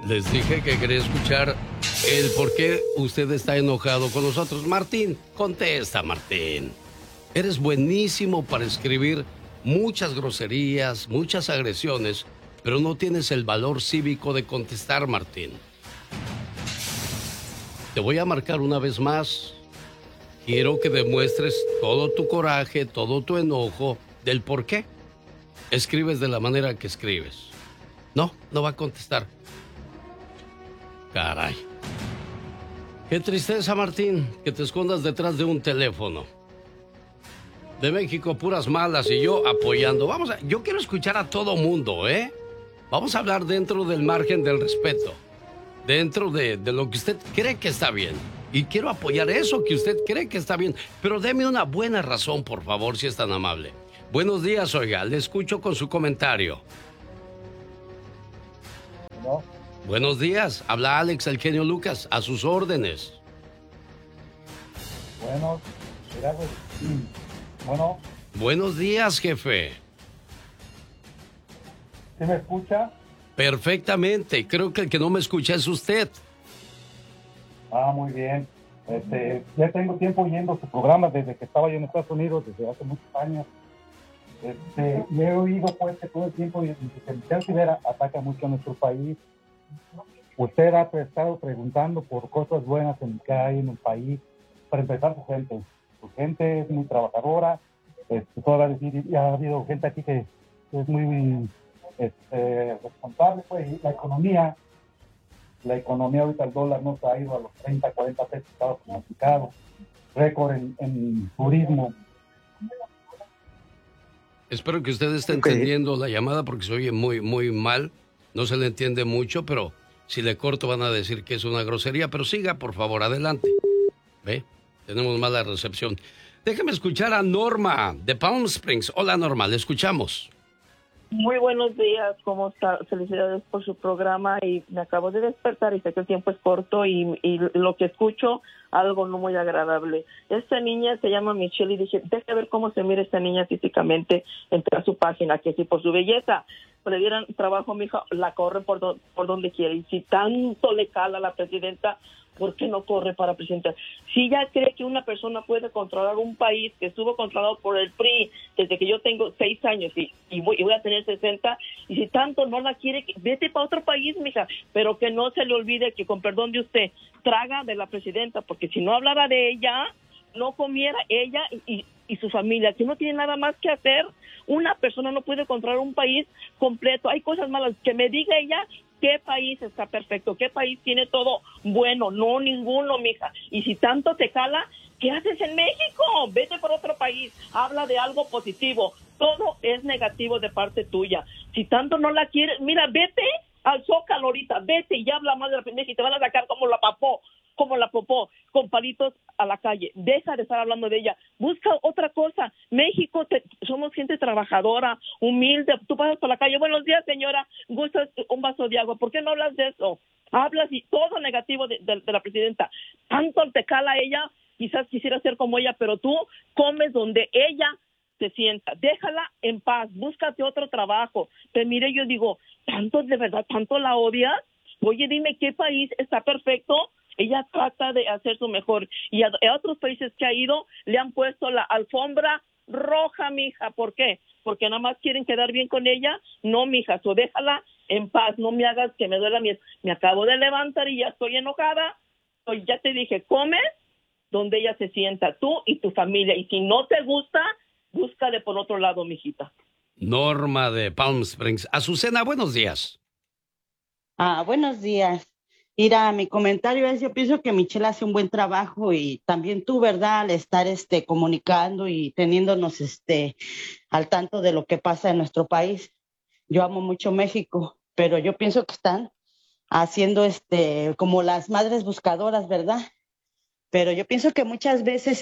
Les dije que quería escuchar el por qué usted está enojado con nosotros. Martín, contesta, Martín. Eres buenísimo para escribir muchas groserías, muchas agresiones, pero no tienes el valor cívico de contestar, Martín. Te voy a marcar una vez más. Quiero que demuestres todo tu coraje, todo tu enojo del por qué escribes de la manera que escribes. No, no va a contestar. Caray. Qué tristeza, Martín, que te escondas detrás de un teléfono. De México, puras malas y yo apoyando. Yo quiero escuchar a todo mundo, ¿eh? Vamos a hablar dentro del margen del respeto. Dentro de lo que usted cree que está bien. Y quiero apoyar eso que usted cree que está bien. Pero deme una buena razón, por favor, si es tan amable. Buenos días, oiga. Le escucho con su comentario. ¿No? Buenos días. Habla Alex, el genio Lucas. A sus órdenes. Bueno, gracias. Bueno. Buenos días, jefe. ¿Sí me escucha? Perfectamente. Creo que el que no me escucha es usted. Ah, muy bien. Ya tengo tiempo oyendo su programa desde que estaba yo en Estados Unidos, desde hace muchos años. Y he oído pues que todo el tiempo la inteligencia Rivera ataca mucho a nuestro país. Usted ha estado preguntando por cosas buenas que hay en el país. Para empezar, su gente es muy trabajadora. Toda decir, ya ha habido gente aquí que es muy responsable, pues, y la economía ahorita, el dólar no se ha ido a los 30, 40 pesos, estaba pronosticado, récord en turismo. Espero que usted esté entendiendo la llamada porque se oye muy, muy mal, no se le entiende mucho, pero si le corto van a decir que es una grosería, pero siga, por favor, adelante. ¿Ve? Tenemos mala recepción. Déjame escuchar a Norma de Palm Springs. Hola, Norma, le escuchamos. Muy buenos días, ¿cómo está? Felicidades por su programa y me acabo de despertar y sé que el tiempo es corto y lo que escucho, algo no muy agradable. Esta niña se llama Michelle y dije, deja ver cómo se mira esta niña físicamente, entré a su página, que si por su belleza le dieran trabajo a mi hija, la corre por donde quiere. Y si tanto le cala a la presidenta, ¿por qué no corre para presidenta? Si ella cree que una persona puede controlar un país que estuvo controlado por el PRI desde que yo tengo 6 años y voy a tener 60, y si tanto no la quiere, vete para otro país, mija, pero que no se le olvide que, con perdón de usted, traga de la presidenta, porque si no hablara de ella, no comiera ella y su familia, que no tiene nada más que hacer. Una persona no puede controlar un país completo. Hay cosas malas. Que me diga ella qué país está perfecto, qué país tiene todo bueno. No, ninguno, mija. Y si tanto te cala, ¿qué haces en México? Vete por otro país. Habla de algo positivo. Todo es negativo de parte tuya. Si tanto no la quieres, mira, vete al Zócalo ahorita, vete y ya habla más de la pendeja y te van a sacar como la popó, con palitos a la calle. Deja de estar hablando de ella. Busca otra cosa. México, somos gente trabajadora, humilde. Tú pasas por la calle, buenos días, señora, ¿gustas un vaso de agua? ¿Por qué no hablas de eso? Hablas y todo negativo de la presidenta. Tanto te cala ella, quizás quisiera ser como ella, pero tú comes donde ella se sienta. Déjala en paz, búscate otro trabajo. Te mire, yo digo, ¿tanto de verdad, tanto la odias? Oye, dime, ¿qué país está perfecto? Ella trata de hacer su mejor. Y a otros países que ha ido, le han puesto la alfombra roja, mija. ¿Por qué? Porque nada más quieren quedar bien con ella. No, mija, so déjala en paz. No me hagas que me duela. Me acabo de levantar y ya estoy enojada. Ya te dije, come donde ella se sienta, tú y tu familia. Y si no te gusta, búscale por otro lado, mijita. Norma de Palm Springs. Azucena, buenos días. Buenos días. Mira, mi comentario es, yo pienso que Michelle hace un buen trabajo y también tú, ¿verdad? Al estar comunicando y teniéndonos al tanto de lo que pasa en nuestro país. Yo amo mucho México, pero yo pienso que están haciendo como las madres buscadoras, ¿verdad? Pero yo pienso que muchas veces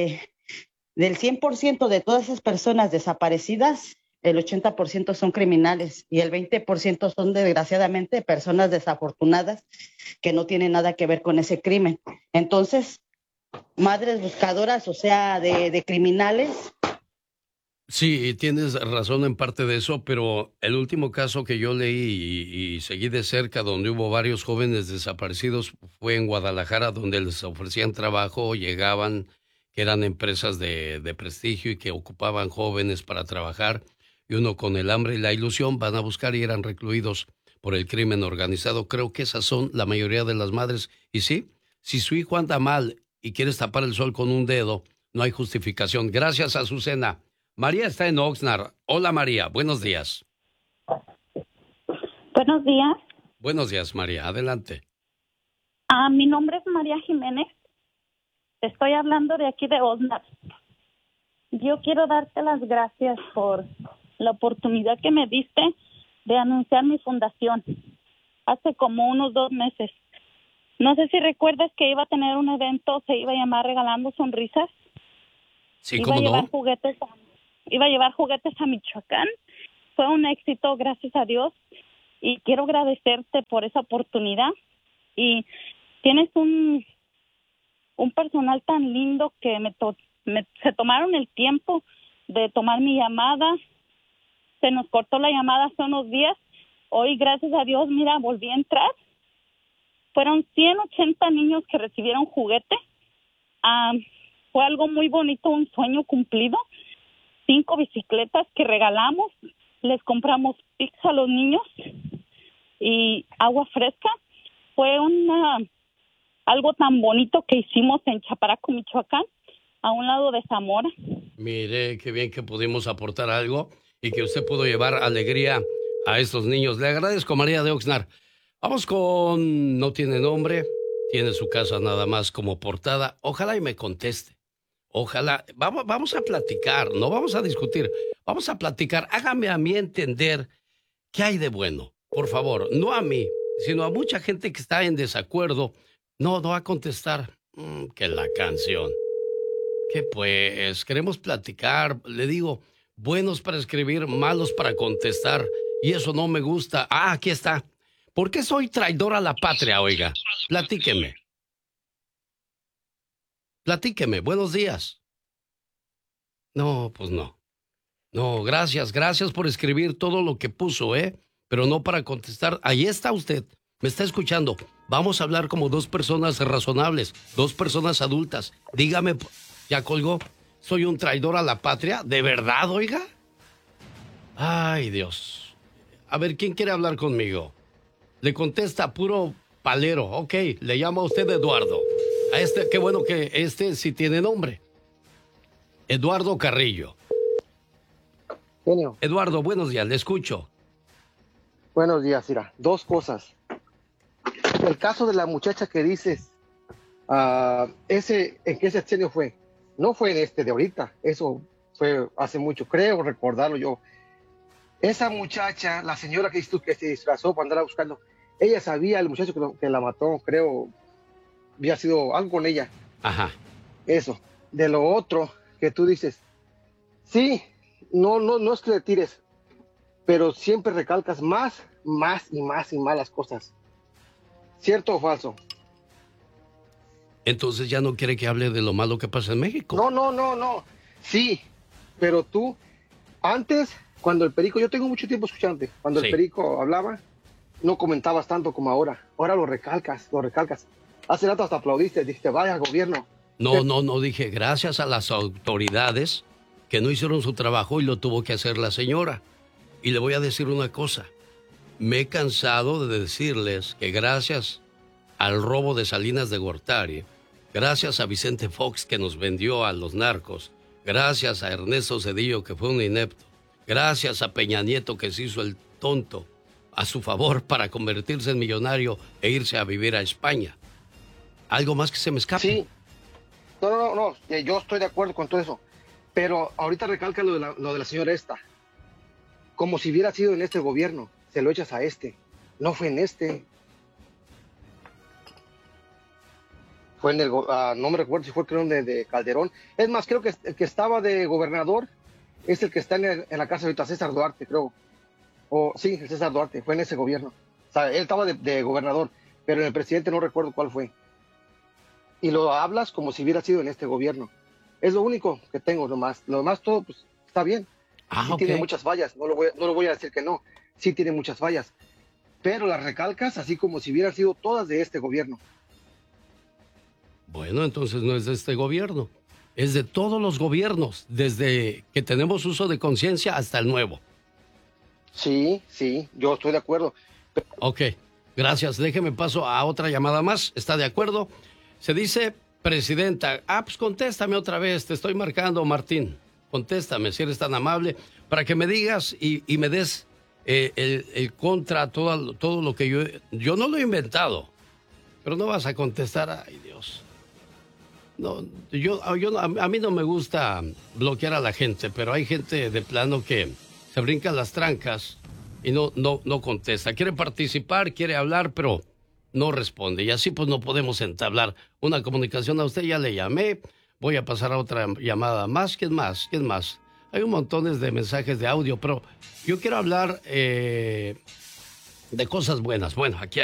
del 100% de todas esas personas desaparecidas, el 80% son criminales y el 20% son desgraciadamente personas desafortunadas que no tienen nada que ver con ese crimen. Entonces, madres buscadoras, o sea, de criminales, Sí, tienes razón en parte de eso, pero el último caso que yo leí y seguí de cerca, donde hubo varios jóvenes desaparecidos, fue en Guadalajara, donde les ofrecían trabajo, llegaban, que eran empresas de prestigio y que ocupaban jóvenes para trabajar, y uno con el hambre y la ilusión van a buscar y eran recluidos por el crimen organizado. Creo que esas son la mayoría de las madres. Y sí, si su hijo anda mal y quieres tapar el sol con un dedo, no hay justificación. Gracias, Azucena. María está en Oxnard. Hola María, buenos días. Buenos días. Buenos días María, adelante. Mi nombre es María Jiménez. Estoy hablando de aquí de Oxnard. Yo quiero darte las gracias por la oportunidad que me diste de anunciar mi fundación hace como unos 2 meses. No sé si recuerdas que iba a tener un evento, se iba a llamar Regalando Sonrisas. Sí, ¿cómo no? Iba a llevar juguetes a Michoacán. Fue un éxito, gracias a Dios. Y quiero agradecerte por esa oportunidad. Y tienes un personal tan lindo que se tomaron el tiempo de tomar mi llamada. Se nos cortó la llamada hace unos días. Hoy, gracias a Dios, mira, volví a entrar. Fueron 180 niños que recibieron juguete. Fue algo muy bonito, un sueño cumplido. 5 bicicletas que regalamos, les compramos pizza a los niños y agua fresca. Fue algo tan bonito que hicimos en Chaparaco, Michoacán, a un lado de Zamora. Mire, qué bien que pudimos aportar algo y que usted pudo llevar alegría a estos niños. Le agradezco, María de Oxnard. Vamos con No tiene nombre, tiene su casa nada más como portada. Ojalá y me conteste. Ojalá, vamos a platicar, no vamos a discutir, vamos a platicar. Hágame a mí entender qué hay de bueno, por favor, no a mí, sino a mucha gente que está en desacuerdo. No va a contestar. Que la canción. Que pues, queremos platicar, le digo, buenos para escribir, malos para contestar, y eso no me gusta. Aquí está. ¿Por qué soy traidor a la patria, oiga? Platíqueme. Platíqueme, buenos días. No, pues no. No, gracias por escribir todo lo que puso, pero no para contestar. Ahí está usted, me está escuchando. Vamos a hablar como 2 personas razonables, 2 personas adultas. Dígame, ¿ya colgó? ¿Soy un traidor a la patria? ¿De verdad, oiga? Ay, Dios. A ver, ¿quién quiere hablar conmigo? Le contesta puro palero. Ok, le llama a usted Eduardo. Qué bueno que sí tiene nombre. Eduardo Carrillo. Genio. Eduardo, buenos días, le escucho. Buenos días, mira, 2 cosas. El caso de la muchacha que dices, ¿en qué sexenio fue? No fue en este de ahorita, eso fue hace mucho, creo recordarlo yo. Esa muchacha, la señora que dices tú que se disfrazó para andar buscando, ella sabía, el muchacho que la mató, creo, había sido algo con ella. Ajá. Eso. De lo otro que tú dices, sí, no es que le tires, pero siempre recalcas más y más las cosas. ¿Cierto o falso? Entonces ya no quiere que hable de lo malo que pasa en México. No. Sí, pero tú, antes, cuando el Perico, yo tengo mucho tiempo escuchándote, cuando el Perico hablaba, no comentabas tanto como ahora. Ahora lo recalcas. Hace rato hasta aplaudiste, dijiste, vaya gobierno. No, dije, gracias a las autoridades que no hicieron su trabajo y lo tuvo que hacer la señora. Y le voy a decir una cosa, me he cansado de decirles que gracias al robo de Salinas de Gortari, gracias a Vicente Fox que nos vendió a los narcos, gracias a Ernesto Zedillo que fue un inepto, gracias a Peña Nieto que se hizo el tonto a su favor para convertirse en millonario e irse a vivir a España. ¿Algo más que se me escape? Sí. No, yo estoy de acuerdo con todo eso, pero ahorita recalca lo de la señora esta, como si hubiera sido en este gobierno, se lo echas a este, no fue en este. Fue en el, no me recuerdo si fue creo de Calderón, es más, creo que el que estaba de gobernador es el que está en la casa ahorita, César Duarte, creo, sí, el César Duarte, fue en ese gobierno, o sea, él estaba de gobernador, pero en el presidente no recuerdo cuál fue. Y lo hablas como si hubiera sido en este gobierno. Es lo único que tengo nomás. Lo demás todo pues está bien. Sí tiene muchas fallas, no lo voy a decir que no, sí tiene muchas fallas, pero las recalcas así como si hubieran sido todas de este gobierno. Bueno, entonces no es de este gobierno, es de todos los gobiernos, desde que tenemos uso de conciencia hasta el nuevo. Sí, yo estoy de acuerdo. Ok, gracias. Déjeme paso a otra llamada más. ¿Está de acuerdo? Se dice, presidenta. Pues contéstame otra vez. Te estoy marcando, Martín. Contéstame, si eres tan amable, para que me digas y me des el contra, todo lo que yo no lo he inventado. Pero no vas a contestar. Ay, Dios. No, a mí no me gusta bloquear a la gente, pero hay gente de plano que se brinca las trancas y no contesta. Quiere participar, quiere hablar, pero no responde. Y así pues no podemos entablar una comunicación. A usted ya le llamé, voy a pasar a otra llamada más. ¿Quién más? Hay un montón de mensajes de audio, pero yo quiero hablar de cosas buenas. Bueno, aquí